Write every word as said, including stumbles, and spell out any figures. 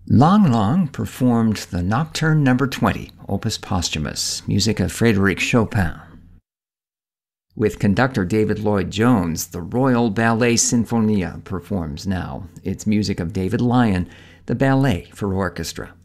Lang Lang performed the Nocturne Number twenty, Opus Posthumous, music of Frédéric Chopin. With conductor David Lloyd-Jones, the Royal Ballet Sinfonia performs now. It's music of David Lyon, the Ballet for Orchestra.